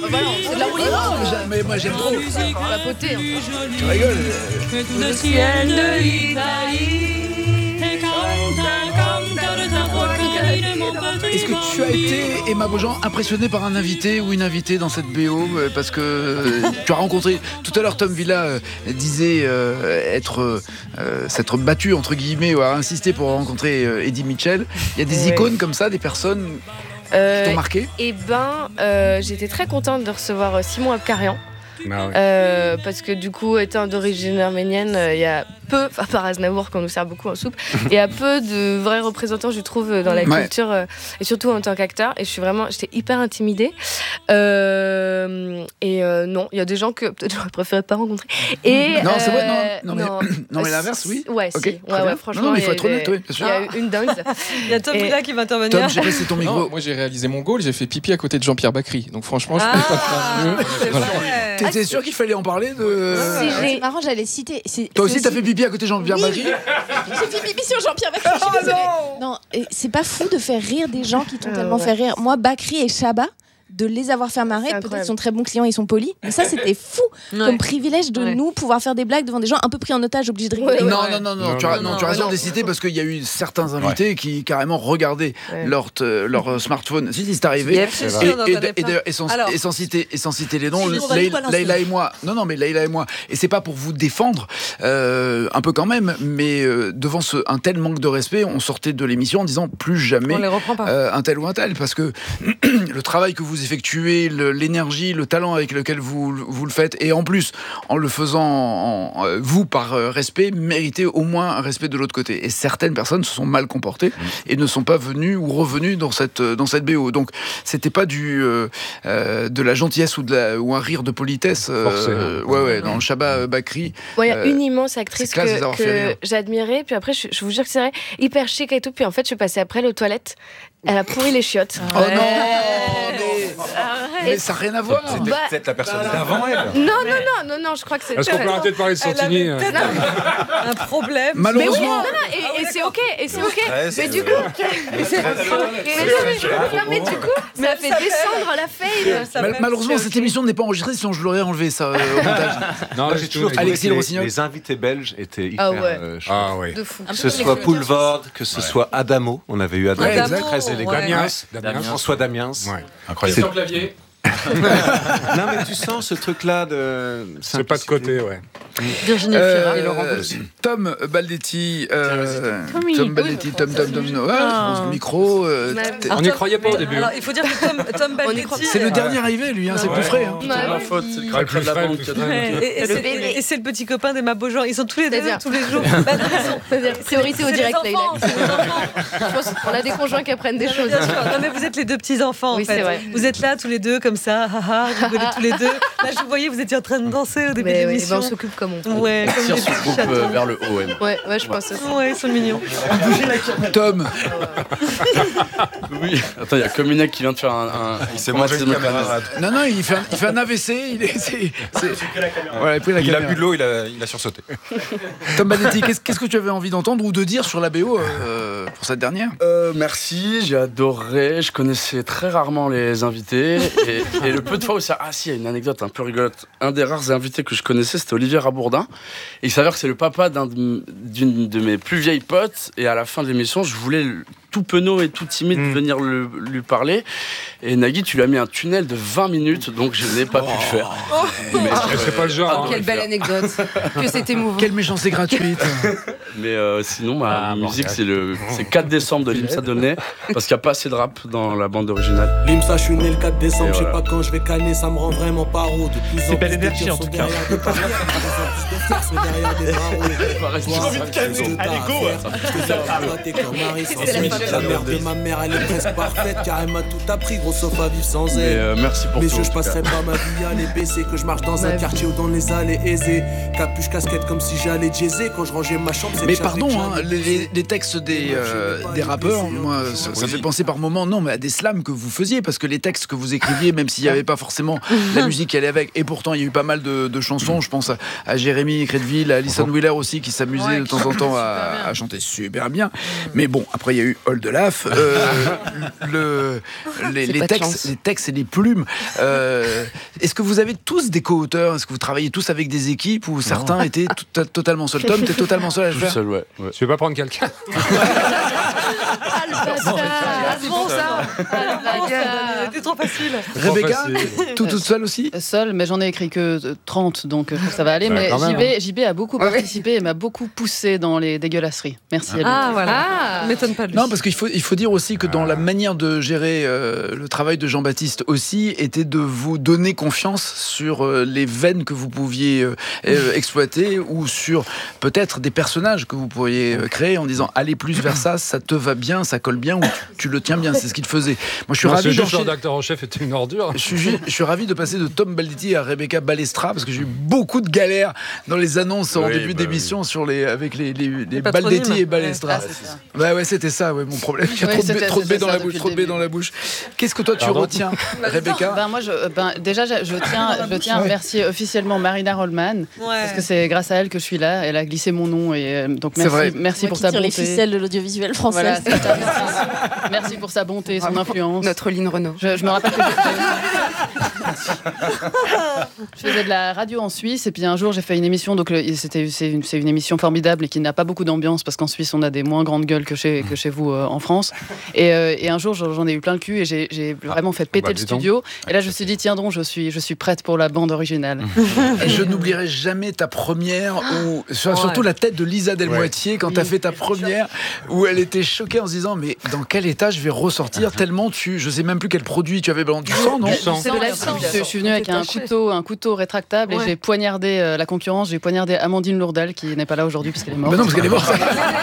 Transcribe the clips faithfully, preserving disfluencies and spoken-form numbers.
Ah bah non, c'est de la Rolling Stone. Mais moi j'aime trop. Papoter. Tu rigoles. Le ciel de l'Italie. Est-ce que tu as été, Emma Beaujean, impressionné par un invité ou une invitée dans cette B O? Parce que euh, tu as rencontré, tout à l'heure Tom Villa euh, disait euh, être, euh, s'être battu entre guillemets ou a insisté pour rencontrer euh, Eddie Mitchell. Il y a des Ouais. icônes comme ça, des personnes Euh, qui t'ont marqué? Eh ben, euh, j'étais très contente de recevoir euh, Simon Abkarian. Ah ouais. Euh, parce que du coup, étant d'origine arménienne, euh, il y a peu, enfin par Aznavour qu'on nous sert beaucoup en soupe, il y a peu de vrais représentants, je trouve, dans la Ouais. culture euh, et surtout en tant qu'acteur. Et je suis vraiment, j'étais hyper intimidée. Euh, et euh, non, il y a des gens que peut-être j'aurais préféré pas rencontrer. Et Non, c'est vrai, non, euh, non, mais- non, mais l'inverse, oui. Ouais, Ok, si. très Ouais, bien. ouais, franchement, Non, non, mais il faut y a être honnête, des- oui, bien sûr. Il y a eu une dingue. Il y a Tom Et- Villa qui va intervenir. Tom, je sais pas si c'est ton micro. Non, moi j'ai réalisé mon goal, j'ai fait pipi à côté de Jean-Pierre Bacry. Donc franchement, je Ah, peux pas faire mieux. c'est Voilà. vrai. T'étais sûr qu'il fallait en parler de... Si, c'est marrant, j'allais citer. c'est- Toi c'est aussi, t'as fait pipi à côté de Jean-Pierre Oui. Bacry? J'ai fait pipi sur Jean-Pierre Bacri. je suis désolée. Non, et c'est pas fou de faire rire des gens qui t'ont Euh, tellement ouais. fait rire. Moi, Bacri et Chabat, de les avoir fait marrer, C'est peut-être incroyable. qu'ils sont très bons clients, ils sont polis. Mais ça, c'était fou comme privilège de Ouais. nous pouvoir faire des blagues devant des gens un peu pris en otage, obligés de rigoler. Ouais, ouais. Non, non, non, non, Non, tu as, non, non, non, tu as raison non. de les citer parce qu'il y a eu certains invités qui carrément regardaient Ouais. leur, euh, leur euh, smartphone. Si, si, c'est arrivé. Yep, c'est Et, sûr, et, on en connaît et plein. d'ailleurs, et sans, Alors. et sans citer, et sans citer les noms, Si, on va Leïla tout balancer. Leïla et moi, non, non, mais Leïla et moi, et c'est pas pour vous défendre, euh, un peu quand même, mais euh, devant ce, un tel manque de respect, on sortait de l'émission en disant plus jamais On les reprend pas. euh, un tel ou un tel, parce que le travail que vous effectuez, le- l'énergie, le talent avec lequel vous, vous le faites, et en plus, en le faisant, en- en- vous, par euh, respect, méritez au moins un respect de l'autre côté. Et certaines personnes se sont mal comportées et ne sont pas venues ou revenues dans cette, euh, dans cette B O. Donc, c'était pas du, euh, euh, de la gentillesse ou, de la, ou un rire de politesse. euh, Forcé. euh, ouais, ouais, dans le Chabat Bacri. Bon, il y a Euh, une immense actrice c'est classe de les que, avoir fait rire. que j'admirais, puis après, je, je vous jure que c'est vrai, hyper chic et tout, puis en fait, je suis passée après elle aux toilettes, elle a pourri les chiottes. Oh non, Ouais. mais, mais ça n'a rien à voir. Bah, Peut-être la personne d'avant elle. non, non, non, non, non, je crois que c'est... Est-ce qu'on peut arrêter de parler de Elle avait Santini euh peut-être un, un problème. Mais oui, non, Malheureusement, non, et, et c'est ok, et c'est ok. Ouais, Mais c'est- du coup, mais, c'est- mais non, mais- non, mais du coup, ça fait s'appelle- descendre la fade. Ça mal- même, malheureusement, c'est cette ok. émission n'est pas enregistrée, sinon je l'aurais enlevé ça euh, au montage. Non, Moi, là, j'ai c'est toujours tout. trouvé Alexis que les, Rossignol. les invités belges étaient hyper Ah ouais. euh, chouettes. Ah oui. De fou. Que ce soit Poulvord, que ce soit Adamo, on avait eu Adamo, Ouais, très, exact. très élégant. Ouais. Damiens. Damiens. François Damiens. Ouais. Incroyable. Christian Clavier. Non mais tu sens ce truc-là de. C'est pas de côté, ouais. Virginie Euh, Fira et Laurent Voulzy. Tom Baldetti, euh, Tommy. Tom Baldetti, Tom Tom Tom, ouais, je pense que le micro. euh, Ouais. t'es- On n'y croyait pas au début. Alors, il faut dire que Tom, Tom On y croit Baldetti. C'est le dernier arrivé, lui, hein, c'est le plus frais. hein. Ouais. ma faute, c'est le Ah, le cracra plus de la frais, le banque. plus frais. Ouais, et, et Le c'est- bébé. et c'est le petit copain d'Emma Beaujean. Ils sont tous les deux, C'est-à-dire tous les jours. Bah, non, ils sont- C'est-à-dire, priorité au c'est les direct, Leïla. enfants, c'est les enfants. Je pense qu'on a des conjoints qui apprennent des choses. Bien sûr. Non, mais vous êtes les deux petits enfants. Oui, en fait. c'est vrai. Vous êtes là tous les deux comme ça, haha, vous rigolez tous les deux. Là, je vous voyais, vous étiez en train de danser au début Mais de ouais, l'émission. ben, on s'occupe comme on peut. Ouais, comme Tire des son petits groupe euh, chatons. vers le haut, M. Ouais, ouais, je pense aussi. Ouais, ils sont mignons. Tom, Oui, attends, il y a Cominac qui vient de faire un. un Il s'est un mangé une démocrate. caméra. non, non, il fait un, il fait un A V C, il est. c'est- c'est- Voilà, il a pris la Il a caméra. bu de l'eau, il a, il a sursauté. Tom Baldetti, qu'est-ce qu'est-ce que tu avais envie d'entendre ou de dire sur la B O euh, pour cette dernière? Euh, merci, j'ai adoré. Je connaissais très rarement les invités. Et, et le peu de fois où ça. Ah, si, il y a une anecdote un peu rigolote. Un des rares invités que je connaissais, c'était Olivier Rabourdin. Et il s'avère que c'est le papa d'un de- d'une de mes plus vieilles potes. Et à la fin de l'émission, je voulais le- tout penaud et tout timide Mm. venir le- lui parler. Et Nagui, tu lui as mis un tunnel de vingt minutes, donc je n'ai pas pu le faire. Mais, Mais c'est pas le genre. Oh, hein. quelle belle anecdote. Que c'est émouvant. Quelle méchanceté gratuite. mais, euh, sinon, ma Ah, musique, bordel. c'est le c'est quatre décembre de Limsa Donné, parce qu'il n'y a pas assez de rap dans la bande originale. Limsa, je suis né le quatre décembre, Et je sais voilà. pas quand je vais canner, ça me rend vraiment paro. De plus en C'est belle plus de énergie, tirs en sont tout cas. derrière des barrières, de plus en plus de force derrière des barreaux. Toi, envie de canner. je te Allez, t'as go, à faire. Je te fais boiter comme Marie sans C'est la suite. fin de La mère de ma mère, elle est presque parfaite, car elle m'a tout appris, gros sauf à vivre sans Mais elle. euh, merci pour Mais tout. je, en je tout cas. passerai pas ma vie à les baisser, que je marche dans un Ma vie. quartier ou dans les allées aisées. Capuche, casquette comme si j'allais jazzer. Quand je rangeais ma chambre, Mais pardon, hein, les, les textes des, euh, des rappeurs, moi, ça, ça fait penser par moments, non, mais à des slams que vous faisiez, parce que les textes que vous écriviez, même s'il n'y avait pas forcément la musique qui allait avec, et pourtant il y a eu pas mal de, de chansons, je pense à, à Jérémy Crédville, à Alison Wheeler aussi, qui s'amusait ouais, de temps en temps à, à chanter super bien. Mais bon, après il y a eu Old Laf, euh, le, les, les, textes, les textes et les plumes. Euh, est-ce que vous avez tous des co-auteurs? Est-ce que vous travaillez tous avec des équipes ou certains non. étaient tout, totalement seuls? Tom, t'es totalement seul à le faire? Seul, ouais, ouais. Tu veux pas prendre quelqu'un? Ah, bon ça. C'était trop facile. Rebecca, tout toute seule aussi? Seule, mais j'en ai écrit que trente, donc je trouve que ça va aller. Ouais, mais J B, hein. J B a beaucoup participé et m'a beaucoup poussé dans les dégueulasseries. Merci à lui. Ah voilà, ah. m'étonne pas de lui. Non, parce qu'il faut, il faut dire aussi que dans ah. la manière de gérer euh, le travail de Jean-Baptiste aussi, était de vous donner confiance sur euh, les veines que vous pouviez euh, euh, exploiter ou sur peut-être des personnages que vous pourriez euh, créer en disant allez plus vers ça, ça te va bien, ça colle bien ou tu, tu le tiens bien. C'est ce qu'il faisait. Moi, je suis non, ravi. Ce juste le rédacteur en chef était une ordure. Je suis, je suis ravi de passer de Tom Baldetti à Rebecca Balestra parce que j'ai eu beaucoup de galères dans les annonces en oui, début bah d'émission oui. sur les avec les, les, les, les Baldetti et Balestra. Ouais, ah, bah ouais, c'était ça, ouais, mon problème. Il y a oui, trop de, trop de baies dans la bouche, trop de baies dans la bouche. Qu'est-ce que toi tu Pardon retiens, Rebecca? Ben moi, je, ben, déjà, je, je tiens, je tiens à remercier officiellement Marina Rollman ouais. parce que c'est grâce à elle que je suis là. Elle a glissé mon nom et donc merci, vrai. merci pour sa bonté. Les ficelles de l'audiovisuel français. Voilà, merci pour sa bonté, son influence. Notre Lynn Renaud. Je, je me rappelle que je faisais de la radio en Suisse et puis un jour j'ai fait une émission. Donc c'était c'est une, c'est une émission formidable et qui n'a pas beaucoup d'ambiance parce qu'en Suisse on a des moins grandes gueules que chez que chez vous euh, en France. Et, euh, et un jour j'en ai eu plein le cul et j'ai, j'ai vraiment fait péter ah, bah, le studio. Et là je me suis dit tiens donc je suis je suis prête pour la bande originale. Et je n'oublierai jamais ta première où surtout ouais. la tête de Lisa Delmoitier ouais. quand oui. t'as fait ta première où elle était choquée en se disant mais dans quel état je vais ressortir tellement tu je sais même plus quel produit tu avais du sang non du sang. C'est de la sang. Je, je suis venue avec un couteau un couteau rétractable ouais. et j'ai poignardé euh, la concurrence, j'ai poignardé Amandine Lourdel qui n'est pas là aujourd'hui parce qu'elle est morte. Mais non parce qu'elle est morte.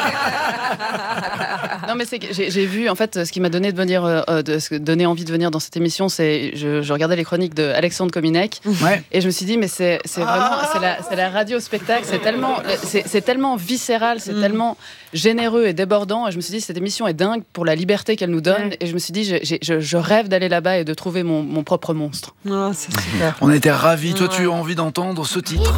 Non mais c'est que j'ai, j'ai vu en fait ce qui m'a donné de venir euh, de ce, donné envie de venir dans cette émission, c'est je, je regardais les chroniques de Alexandre Kominek ouais. et je me suis dit mais c'est c'est vraiment ah c'est la c'est la radio spectacle, c'est tellement c'est, c'est tellement viscéral, c'est mm. tellement généreux et débordant et je me suis dit cette émission est dingue pour la liberté qu'elle nous donne mm. et je me suis dit j'ai, je, je rêve d'aller là-bas et de trouver mon, mon propre monstre. Oh, c'est super. On était ravis. Toi, tu as envie d'entendre ce titre?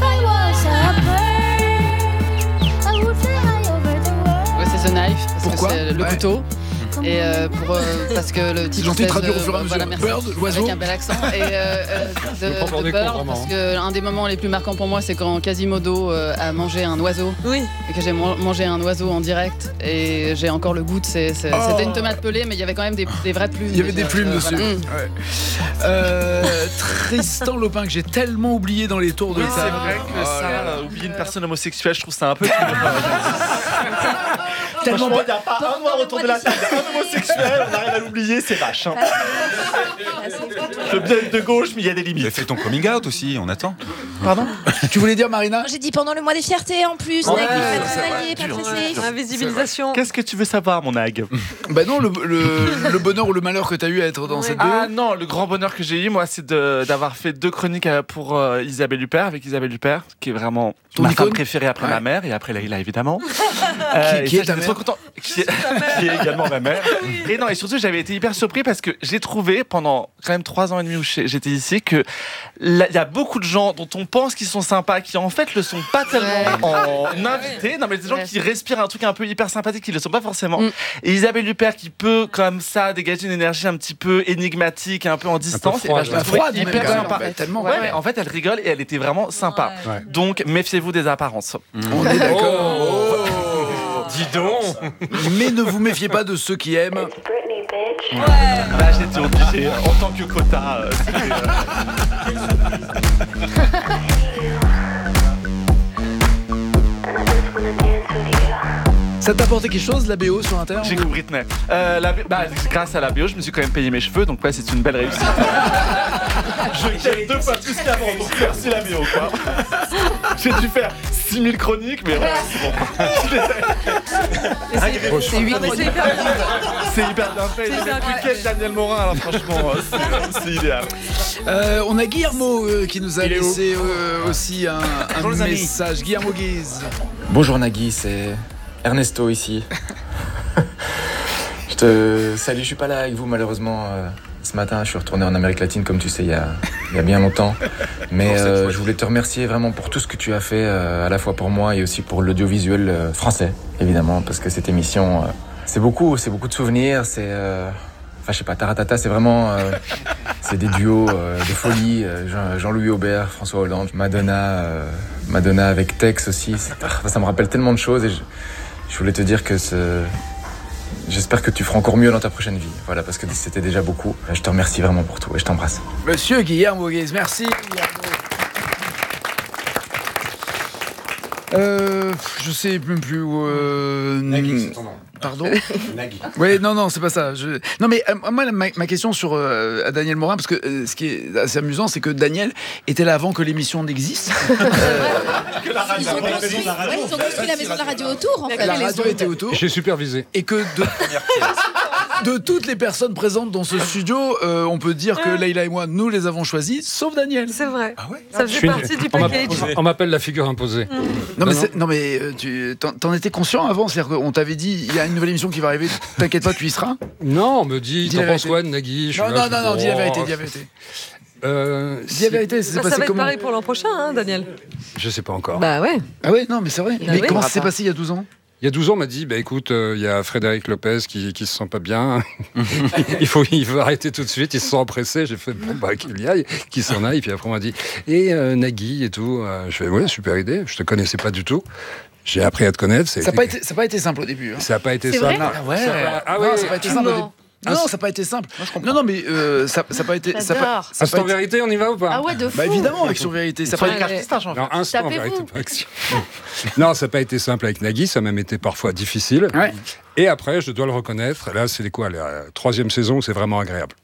Ouais, c'est The Knife. Parce Pourquoi que c'est le ouais. couteau. Et euh, pour, euh, parce que le titre c'est gentil de traduire au fur et à mesure. Voilà, Bird, l'oiseau. Avec un bel accent. Et euh, de, de Bird, parce que un des moments les plus marquants pour moi, c'est quand Quasimodo euh, a mangé un oiseau. Oui. Et que j'ai mangé un oiseau en direct. Et j'ai encore le goût de c'est, c'est, oh. C'était une tomate pelée, mais il y avait quand même des, des vraies plumes. Il y avait déjà, des plumes euh, dessus. Voilà. Ouais. Euh, Tristan Lopin, que j'ai tellement oublié dans les tours de oui, table. C'est vrai que oh ça, là, oublier une personne homosexuelle, je trouve ça un peu. Tellement il n'y a pas un noir autour de la table, il y a un homosexuel, on arrive à l'oublier, c'est vache. Hein. Je veux bien être de gauche, mais il y a des limites. Mais fais ton coming out aussi, on attend. Pardon? Tu voulais dire, Marina? J'ai dit pendant le mois des fiertés en plus, ouais, avec les pas pressé. Invisibilisation. Qu'est-ce que tu veux savoir, mon hag? Bah non, le, le, le bonheur ou le malheur que tu as eu à être dans ouais. cette B O. Ah non, le grand bonheur que j'ai eu, moi, c'est de, d'avoir fait deux chroniques pour euh, Isabelle Huppert, avec Isabelle Huppert, qui est vraiment ton ma icône femme préférée après ouais. ma mère, et après Laïla, évidemment. euh, qui, qui est ta mère content, qui, est, qui est également ma mère. Et non, et surtout, j'avais été hyper surpris parce que j'ai trouvé, pendant quand même trois ans et demi où j'étais ici, que il y a beaucoup de gens dont on pense qu'ils sont sympas, qui en fait le sont pas tellement ouais. en invité. Non, mais des gens ouais. qui respirent un truc un peu hyper sympathique, qui le sont pas forcément. Mm. Et Isabelle Huppert qui peut, comme ça, dégager une énergie un petit peu énigmatique, un peu en distance. Peu froide, et ben, je la trouvais hyper sympa. Ouais, tellement. Ouais, ouais. En fait, elle rigole et elle était vraiment sympa. Ouais. Donc, méfiez-vous des apparences. Mm. On est d'accord. Oh, oh. Dis donc. Mais ne vous méfiez pas de ceux qui aiment. Ouais. Bah, j'étais obligé, en tant que quota. Euh, Ça t'a apporté quelque chose, la B O sur Inter? J'ai compris Britney. Euh, la, bah, grâce à la B O, je me suis quand même payé mes cheveux, donc ouais, c'est une belle réussite. Je gagne deux pas tout ce qu'avant, donc merci la bio, quoi. J'ai dû faire six mille chroniques, mais ouais, c'est bon. C'est huit chroniques. C'est hyper bien fait. J'ai piqué Daniel Morin, alors franchement, c'est, c'est idéal. Euh, on a Guillermo euh, qui nous a Il est laissé euh, aussi un, un Bonjour les amis. message. Guillermo Guise. Bonjour Nagui, c'est Ernesto ici. Je te salue, je suis pas là avec vous malheureusement. Euh, ce matin, je suis retourné en Amérique latine, comme tu sais, il y a, il y a bien longtemps. Mais euh, je voulais te remercier vraiment pour tout ce que tu as fait, euh, à la fois pour moi et aussi pour l'audiovisuel euh, français, évidemment, parce que cette émission, euh, c'est beaucoup, c'est beaucoup de souvenirs, c'est... Euh, Enfin, je sais pas, Taratata, c'est vraiment... Euh, c'est des duos euh, de folie. Euh, Jean- Jean-Louis Aubert, François Hollande, Madonna, euh, Madonna avec Tex aussi. C'est, ah, ça me rappelle tellement de choses et je, je voulais te dire que ce... J'espère que tu feras encore mieux dans ta prochaine vie. Voilà, parce que c'était déjà beaucoup. Je te remercie vraiment pour tout et je t'embrasse. Monsieur Guillermo Guise, merci. Guillermo. Euh, je sais même plus où. Euh... Nagui, c'est ton nom. Pardon. Nagui. Oui, non, non, c'est pas ça. Je... Non, mais euh, moi, ma, ma question sur euh, à Daniel Morin, parce que euh, ce qui est assez amusant, c'est que Daniel était là avant que l'émission n'existe. Ils ont construit ouais, ils ont construit la maison de la radio autour, en fait. La radio était autour. J'ai supervisé. Et que de, de toutes les personnes présentes dans ce studio, euh, on peut dire que Leïla et moi, nous les avons choisis, sauf Daniel. C'est vrai. Ah ouais. Ça Je faisait suis une- partie du on m'a- package. On m'appelle la figure imposée. Non, mais, Non, c'est- non, mais euh, tu t'en, t'en étais conscient avant, c'est-à-dire qu'on t'avait dit il y a une nouvelle émission qui va arriver, t'inquiète pas, tu y seras. Non, on me dit, Dis t'en la penses vérité. quoi de Nagui? Je suis Non, là, non, je non, dis, non, dis la oh, vérité, dis la vérité. Euh, Dis la si- vérité, c'est Bah, ça passé va être comment pareil pour l'an prochain, hein, Daniel. Je sais pas encore. Bah ouais. Ah ouais, non, mais c'est vrai. Ah mais oui. comment On ça va s'est pas. passé il y a douze ans? Il y a douze ans, on m'a dit, bah écoute, il euh, y a Frédéric Lopez qui, qui se sent pas bien. il, faut, il veut arrêter tout de suite, il se sent pressé. J'ai fait, bon, bah qu'il y aille, qu'il s'en aille. Puis après, on m'a dit, et euh, Nagui et tout. Euh, je fais, ouais, super idée, je te connaissais pas du tout. J'ai appris à te connaître. Ça n'a pas, été- ça a pas été simple au début. Hein. Ça n'a pas été C'est simple. vrai Ah ouais. Ça va- Ah Non, ouais. ça n'a pas été simple. au début. Non, ça n'a pas été simple. Non, non, mais euh, ça n'a pas été. ça a pas- J'adore. ça a pas Instant été- vérité, on y va ou pas? Ah ouais, de fou. Bah évidemment, Action Vérité. Ça a pas été- Non, instant Tapez-vous. vérité, pas action. Non, ça n'a pas été simple avec Nagui, ça a même été parfois difficile. Et après, je dois le reconnaître, là, c'est quoi, la troisième saison, c'est vraiment agréable.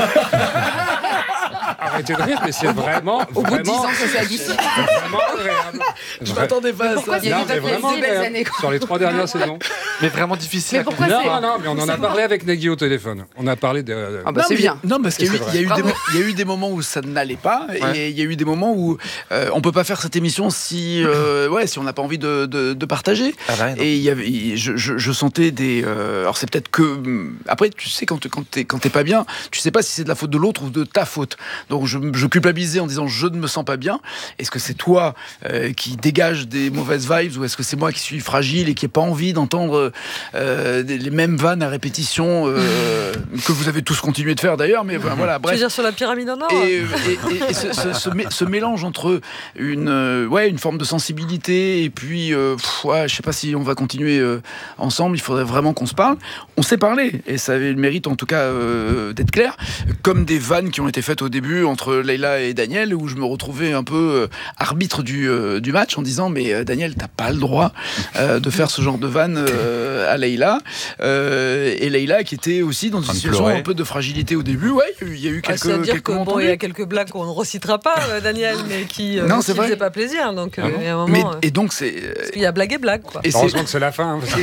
Arrêtez de rire, mais c'est vraiment, Au bout de dix vraiment, ans, ça s'est adouci. vraiment agréable. Je m'attendais pas à Pourquoi ça. il y a Non, eu mais pas vraiment des belles agréable. années, quoi. Sur les trois dernières saisons. Mais vraiment difficile. Mais pourquoi Non, c'est- non, mais on en a parlé avec Nagui au téléphone. On a parlé de. Ah bah Non, c'est mais- bien. Non, parce qu'il y a eu, C'est il y a eu vrai. des, mo- il y a eu des moments où ça n'allait pas, et il y a eu des moments où euh, on peut pas faire cette émission si, euh, ouais, si on n'a pas envie de, de, de partager. Ah bah ouais, non. et il y avait, il- je, je, je sentais des. euh, alors c'est peut-être que hum, après, tu sais, quand, quand t'es quand t'es pas bien, tu sais pas si c'est de la faute de l'autre ou de ta faute. Donc je, je culpabilisais en disant je ne me sens pas bien. Est-ce que c'est toi euh, qui dégage des mauvaises vibes, ou est-ce que c'est moi qui suis fragile et qui n'ai pas envie d'entendre euh, des- les mêmes vannes à répétition euh, que vous avez tous continué de faire d'ailleurs, mais enfin, voilà, Tu veux bref. dire sur la pyramide en or Et, et- et- et ce, ce- ce mé- ce mélange entre une, euh, ouais, une forme de sensibilité et puis, euh, pff, ouais, je sais pas si on va continuer euh, ensemble, il faudrait vraiment qu'on se parle. On s'est parlé, et ça avait le mérite en tout cas euh, d'être clair, comme des vannes qui ont été faites au début entre Leïla et Daniel, où je me retrouvais un peu euh, arbitre du, euh, du match en disant mais euh, Daniel, t'as pas le droit euh, de faire ce genre de vannes euh, à Leïla. Euh, et Leïla qui était aussi dans une train de situation pleurer. un peu de fragilité au début. Ouais, il y a eu- il y a eu Ah, quelques, c'est-à-dire quelques que moments bon, il y a tendus. quelques blagues qu'on ne recitera pas, euh, Daniel, mais qui euh, Non, ne c'est vrai. faisaient pas plaisir. Donc, euh, Ah bon il y a un Mais- moment. euh, et donc c'est. parce qu'il y a blague et blague, quoi. Et c'est- Heureusement que c'est la fin. hein, parce que-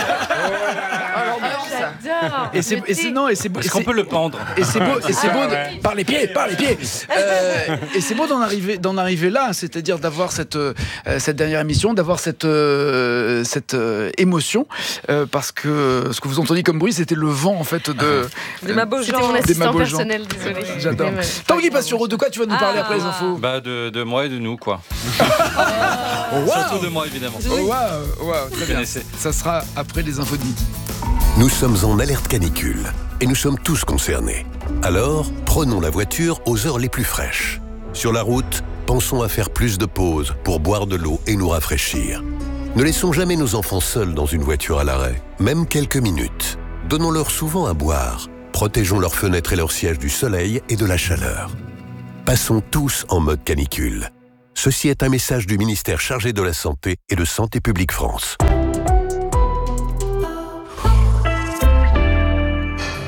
J'adore. Et c'est et c'est- non et c'est beau. Est-ce et qu'on c'est- peut le pendre? Et c'est beau, et c'est beau de- Ouais. par les pieds, par les pieds. Euh, et c'est beau d'en arriver, d'en arriver là, c'est-à-dire d'avoir cette euh, cette dernière émission, d'avoir cette euh, cette euh, émotion, euh, parce que ce que vous entendiez comme bruit, c'était le vent en fait de. Des mabos C'était gens. mon Des assistant mabos gens. personnel, désolé. J'adore. Mais, Tanguy Pastureau, de quoi tu vas nous parler Ah. après les infos? Bah de, de moi et de nous quoi. Waouh. Surtout de moi évidemment. Oh, waouh, waouh, très Vous bien. connaissez. Ça sera après les infos de midi. Nous sommes en alerte canicule et nous sommes tous concernés. Alors, prenons la voiture aux heures les plus fraîches. Sur la route, pensons à faire plus de pauses pour boire de l'eau et nous rafraîchir. Ne laissons jamais nos enfants seuls dans une voiture à l'arrêt, même quelques minutes. Donnons-leur souvent à boire. Protégeons leurs fenêtres et leurs sièges du soleil et de la chaleur. Passons tous en mode canicule. Ceci est un message du ministère chargé de la Santé et de Santé publique France. Oh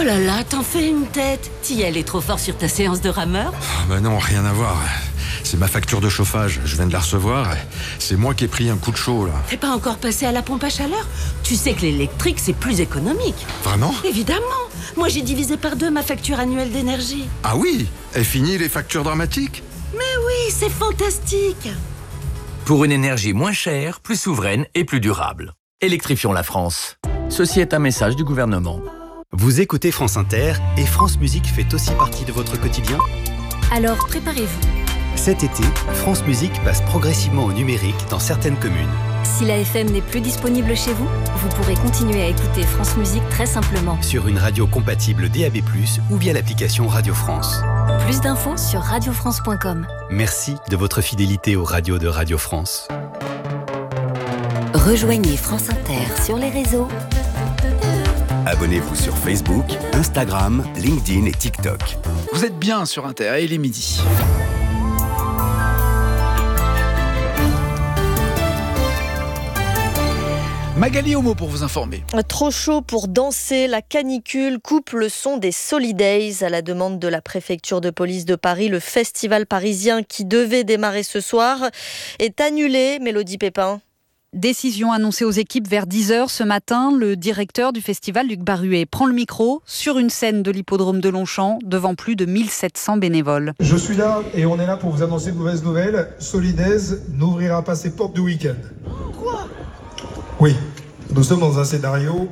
Oh là là, t'en fais une tête. T'y es allé trop fort sur ta séance de rameur? Ah bah non, rien à voir. C'est ma facture de chauffage, je viens de la recevoir. C'est moi qui ai pris un coup de chaud, là. T'es pas encore passé à la pompe à chaleur? Tu sais que l'électrique, c'est plus économique. Vraiment? Évidemment. Moi, j'ai divisé par deux ma facture annuelle d'énergie. Ah oui? Est fini les factures dramatiques? Mais oui, c'est fantastique. Pour une énergie moins chère, plus souveraine et plus durable. Électrifions la France. Ceci est un message du gouvernement. Vous écoutez France Inter et France Musique fait aussi partie de votre quotidien? Alors préparez-vous. Cet été, France Musique passe progressivement au numérique dans certaines communes. Si la F M n'est plus disponible chez vous, vous pourrez continuer à écouter France Musique très simplement. Sur une radio compatible D A B plus, ou via l'application Radio France. Plus d'infos sur radio france point com. Merci de votre fidélité aux radios de Radio France. Rejoignez France Inter sur les réseaux. Abonnez-vous sur Facebook, Instagram, LinkedIn et TikTok. Vous êtes bien sur Inter et il est midi. Magali Homo pour vous informer. Trop chaud pour danser, la canicule coupe le son des Solidays. À la demande de la préfecture de police de Paris, le festival parisien qui devait démarrer ce soir est annulé. Mélodie Pépin. Décision annoncée aux équipes vers dix heures ce matin. Le directeur du festival, Luc Barruet, prend le micro sur une scène de l'hippodrome de Longchamp devant plus de mille sept cents bénévoles. Je suis là et on est là pour vous annoncer une mauvaise nouvelle. Solidays n'ouvrira pas ses portes du week-end. Quoi ? Oui, nous sommes dans un scénario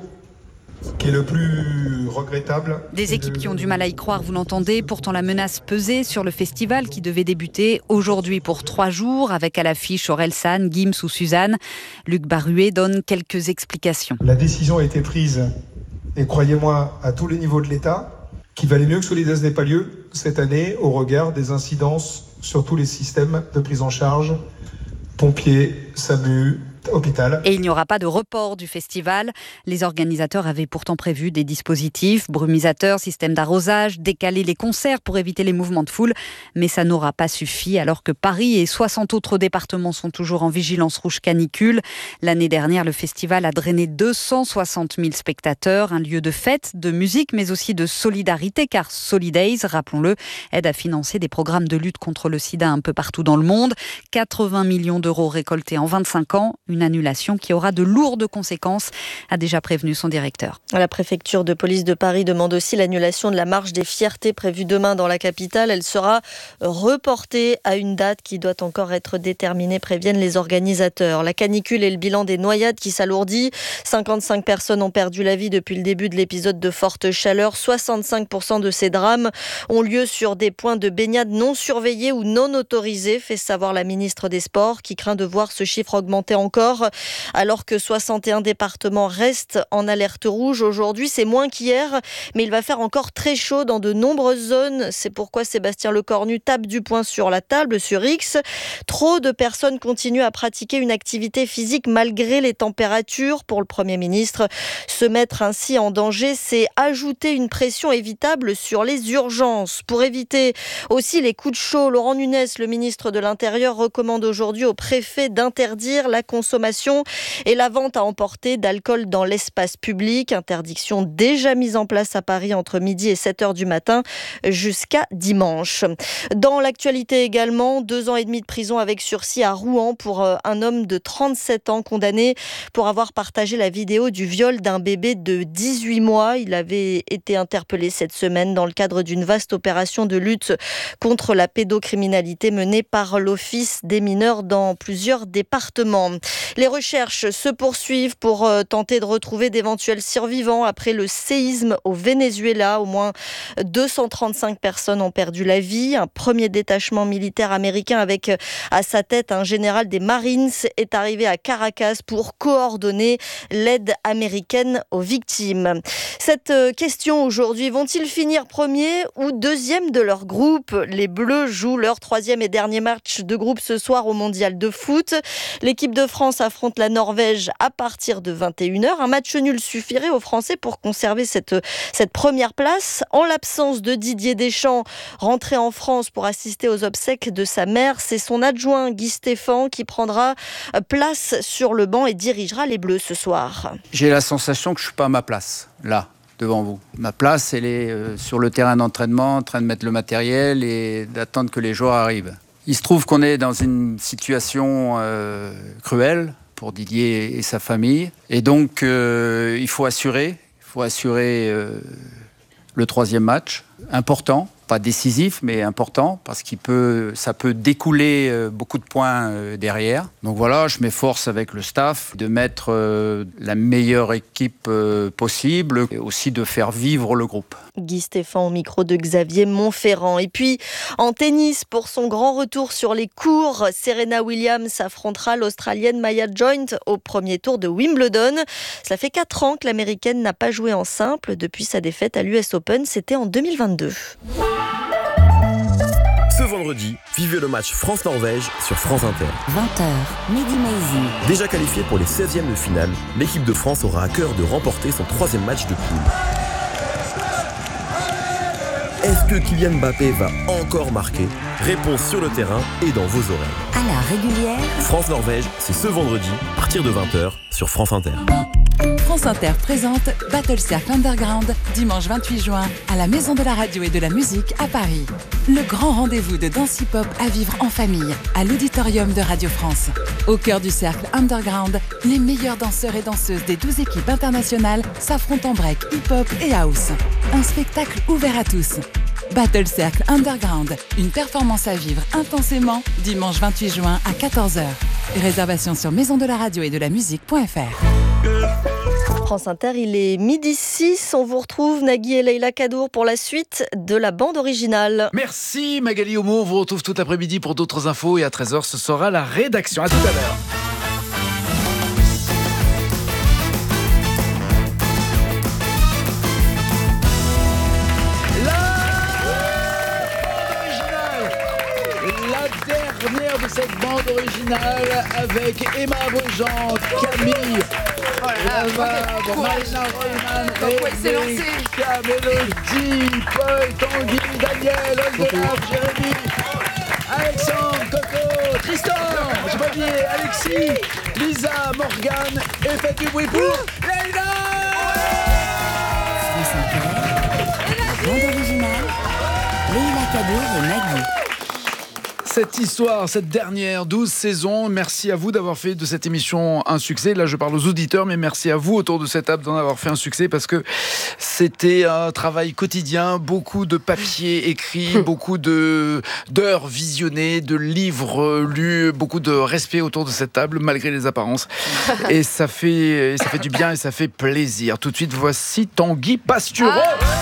qui est le plus regrettable. Des équipes qui ont du mal à y croire, vous l'entendez. Pourtant, la menace pesait sur le festival qui devait débuter aujourd'hui pour trois jours avec à l'affiche Orelsan, Gims ou Suzanne. Luc Barruet donne quelques explications. La décision a été prise, et croyez-moi, à tous les niveaux de l'État, qu'il valait mieux que Solidays n'ait pas lieu cette année au regard des incidences sur tous les systèmes de prise en charge, pompiers, SAMU, hôpital. Et il n'y aura pas de report du festival. Les organisateurs avaient pourtant prévu des dispositifs, brumisateurs, système d'arrosage, décaler les concerts pour éviter les mouvements de foule. Mais ça n'aura pas suffi alors que Paris et soixante autres départements sont toujours en vigilance rouge canicule. L'année dernière, le festival a drainé deux cent soixante mille spectateurs, un lieu de fête, de musique, mais aussi de solidarité, car Solidays, rappelons-le, aide à financer des programmes de lutte contre le sida un peu partout dans le monde. quatre-vingts millions d'euros récoltés en vingt-cinq ans. Une annulation qui aura de lourdes conséquences, a déjà prévenu son directeur. La préfecture de police de Paris demande aussi l'annulation de la marche des fiertés prévue demain dans la capitale. Elle sera reportée à une date qui doit encore être déterminée, préviennent les organisateurs. La canicule et le bilan des noyades qui s'alourdit. cinquante-cinq personnes ont perdu la vie depuis le début de l'épisode de forte chaleur. soixante-cinq pour cent de ces drames ont lieu sur des points de baignade non surveillés ou non autorisés, fait savoir la ministre des Sports, qui craint de voir ce chiffre augmenter encore. Alors que soixante et un départements restent en alerte rouge. Aujourd'hui, c'est moins qu'hier, mais il va faire encore très chaud dans de nombreuses zones. C'est pourquoi Sébastien Lecornu tape du poing sur la table, sur X. Trop de personnes continuent à pratiquer une activité physique malgré les températures. Pour le Premier ministre, se mettre ainsi en danger, c'est ajouter une pression évitable sur les urgences. Pour éviter aussi les coups de chaud, Laurent Nunez, le ministre de l'Intérieur, recommande aujourd'hui au préfet d'interdire la consommation et la vente à emporter d'alcool dans l'espace public. Interdiction déjà mise en place à Paris entre midi et sept heures du matin jusqu'à dimanche. Dans l'actualité également, deux ans et demi de prison avec sursis à Rouen pour un homme de trente-sept ans condamné pour avoir partagé la vidéo du viol d'un bébé de dix-huit mois. Il avait été interpellé cette semaine dans le cadre d'une vaste opération de lutte contre la pédocriminalité menée par l'Office des mineurs dans plusieurs départements. Les recherches se poursuivent pour tenter de retrouver d'éventuels survivants après le séisme au Venezuela. Au moins deux cent trente-cinq personnes ont perdu la vie. Un premier détachement militaire américain avec à sa tête un général des Marines est arrivé à Caracas pour coordonner l'aide américaine aux victimes. Cette question aujourd'hui, vont-ils finir premier ou deuxième de leur groupe? Les Bleus jouent leur troisième et dernier match de groupe ce soir au Mondial de foot. L'équipe de France affronte la Norvège à partir de vingt et une heures. Un match nul suffirait aux Français pour conserver cette, cette première place. En l'absence de Didier Deschamps, rentré en France pour assister aux obsèques de sa mère, c'est son adjoint Guy Stéphane qui prendra place sur le banc et dirigera les Bleus ce soir. J'ai la sensation que je ne suis pas à ma place, là. devant vous. Ma place, elle est euh, sur le terrain d'entraînement, en train de mettre le matériel et d'attendre que les joueurs arrivent. Il se trouve qu'on est dans une situation euh, cruelle pour Didier et sa famille. Et donc, euh, il faut assurer, il faut assurer euh, le troisième match, important. Pas décisif, mais important, parce qu'il peut, ça peut découler euh, beaucoup de points euh, derrière. Donc voilà, je m'efforce avec le staff de mettre euh, la meilleure équipe euh, possible et aussi de faire vivre le groupe. Guy Stéphane au micro de Xavier Montferrand. Et puis, en tennis, pour son grand retour sur les courts, Serena Williams affrontera l'Australienne Maya Joint au premier tour de Wimbledon. Cela fait quatre ans que l'Américaine n'a pas joué en simple depuis sa défaite à l'U S Open, c'était en deux mille vingt-deux. Ce vendredi, vivez le match France-Norvège sur France Inter. vingt heures, Mehdi Maizi. Déjà qualifiée pour les seizièmes de finale, l'équipe de France aura à cœur de remporter son troisième match de poule. Est-ce que Kylian Mbappé va encore marquer? Réponse sur le terrain et dans vos oreilles. À la régulière. France-Norvège, c'est ce vendredi, à partir de vingt heures, sur France Inter. France Inter présente Battle Circle Underground, dimanche vingt-huit juin, à la Maison de la Radio et de la Musique à Paris. Le grand rendez-vous de danse hip-hop à vivre en famille, à l'auditorium de Radio France. Au cœur du cercle Underground, les meilleurs danseurs et danseuses des douze équipes internationales s'affrontent en break, hip-hop et house. Un spectacle ouvert à tous. Battle Circle Underground, une performance à vivre intensément, dimanche vingt-huit juin à quatorze heures. Réservation sur maison de la radio et de la musique point f r. France Inter, il est midi six. On vous retrouve, Nagui et Leïla Kadour, pour la suite de la bande originale. Merci Magali Homo. On vous retrouve tout après-midi pour d'autres infos. Et à treize heures, ce sera la rédaction. À tout à l'heure. Dernière de cette bande originale avec Emma Beaujean, Camille, Eva, Marina Rollman, Erika, Mélodie, Paul, Tanguy, Daniel, Oldelaf, Jérémy, Alexandre, Coco, Tristan, j'ai pas oublié, Alexis, Lisa, Morgane, et faites du bruit pour Leïla. France Inter, bande originale, Leïla Kadour et Nagui. Cette histoire, cette dernière douze saisons, merci à vous d'avoir fait de cette émission un succès. Là, je parle aux auditeurs, mais merci à vous autour de cette table d'en avoir fait un succès parce que c'était un travail quotidien, beaucoup de papiers écrits, beaucoup de, d'heures visionnées, de livres lus, beaucoup de respect autour de cette table, malgré les apparences. Et ça fait, ça fait du bien et ça fait plaisir. Tout de suite, voici Tanguy Pastureau.